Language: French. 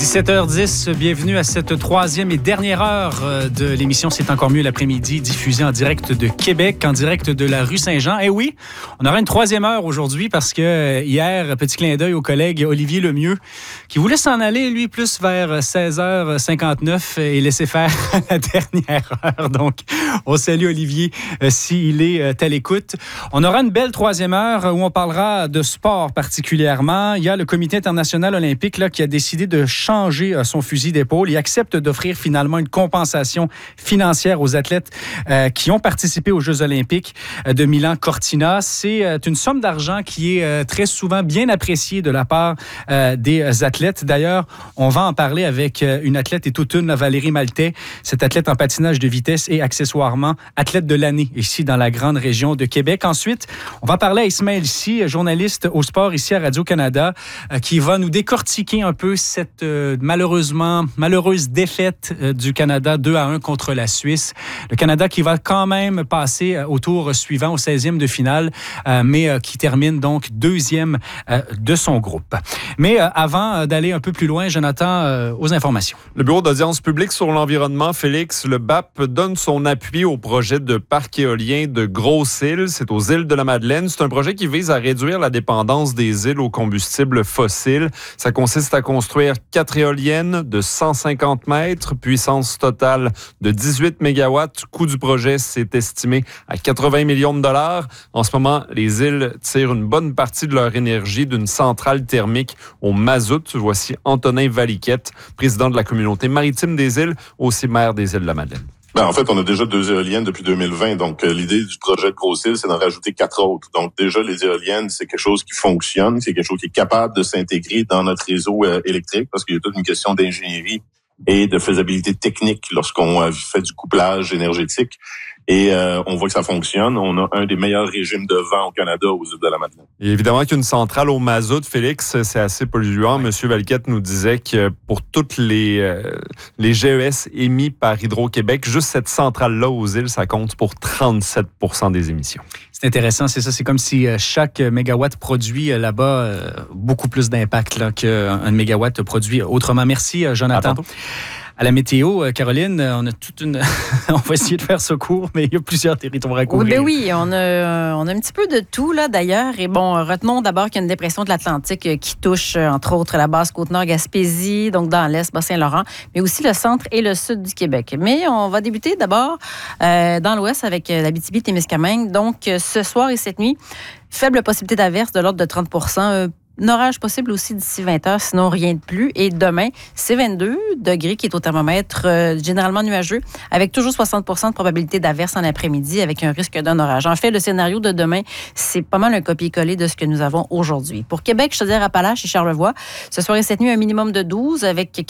17h10, bienvenue à cette troisième et dernière heure de l'émission C'est encore mieux l'après-midi, diffusée en direct de Québec, en direct de la rue Saint-Jean. Et oui, on aura une troisième heure aujourd'hui parce que hier, petit clin d'œil au collègue Olivier Lemieux, qui voulait s'en aller, lui, plus vers 16h59 et laisser faire la dernière heure. Donc, on salue Olivier s'il est à l'écoute. On aura une belle troisième heure où on parlera de sport particulièrement. Il y a le Comité international olympique là, qui a décidé de changer son fusil d'épaule. Il accepte d'offrir finalement une compensation financière aux athlètes qui ont participé aux Jeux olympiques de Milan-Cortina. C'est une somme d'argent qui est très souvent bien appréciée de la part des athlètes. D'ailleurs, on va en parler avec une athlète et toute une, Valérie Maltais, cette athlète en patinage de vitesse et accessoirement athlète de l'année ici dans la grande région de Québec. Ensuite, on va parler à Ismaël Sy, journaliste au sport ici à Radio-Canada, qui va nous décortiquer un peu cette malheureuse défaite du Canada 2-1 contre la Suisse. Le Canada qui va quand même passer au tour suivant, au 16e de finale, mais qui termine donc deuxième de son groupe. Mais avant d'aller un peu plus loin, Jonathan, aux informations. Le Bureau d'audience publique sur l'environnement, Félix, le BAP donne son appui au projet de parc éolien de Grosse-Île. C'est aux îles de la Madeleine. C'est un projet qui vise à réduire la dépendance des îles aux combustibles fossiles. Ça consiste à construire 4 éoliennes de 150 mètres, puissance totale de 18 mégawatts. Coût du projet, c'est estimé à 80 millions de dollars. En ce moment, les îles tirent une bonne partie de leur énergie d'une centrale thermique au mazout. Voici Antonin Valiquette, président de la communauté maritime des îles, aussi maire des îles de la Madeleine. En fait, on a déjà 2 éoliennes depuis 2020. Donc, l'idée du projet de Grosse-Île, c'est d'en rajouter 4 autres. Donc, déjà, les éoliennes, c'est quelque chose qui fonctionne. C'est quelque chose qui est capable de s'intégrer dans notre réseau électrique parce qu'il y a toute une question d'ingénierie et de faisabilité technique lorsqu'on fait du couplage énergétique. Et on voit que ça fonctionne. On a un des meilleurs régimes de vent au Canada aux îles de la Madeleine. Et évidemment qu'une centrale au mazout, Félix, c'est assez polluant. Monsieur Valiquette nous disait que pour toutes les GES émis par Hydro-Québec, juste cette centrale-là aux îles, ça compte pour 37% des émissions. C'est intéressant, c'est ça. C'est comme si chaque mégawatt produit là-bas beaucoup plus d'impact là, qu'un mégawatt produit autrement. Merci, Jonathan. À la météo, Caroline, on a on va essayer de faire ce cours, mais il y a plusieurs territoires à couvrir. Oui, on a un petit peu de tout, là, d'ailleurs. Et bon, retenons d'abord qu'il y a une dépression de l'Atlantique qui touche, entre autres, la basse Côte-Nord, Gaspésie, donc dans l'Est, Bas-Saint-Laurent, mais aussi le centre et le sud du Québec. Mais on va débuter d'abord dans l'Ouest avec l'Abitibi-Témiscamingue. Donc, ce soir et cette nuit, faible possibilité d'averse de l'ordre de 30 %. Un orage possible aussi d'ici 20 heures, sinon rien de plus. Et demain, c'est 22 degrés qui est au thermomètre, généralement nuageux, avec toujours 60 % de probabilité d'averse en après-midi, avec un risque d'un orage. En fait, le scénario de demain, c'est pas mal un copier-coller de ce que nous avons aujourd'hui. Pour Québec, Chaudière-Appalaches et Charlevoix, ce soir et cette nuit, un minimum de 12, avec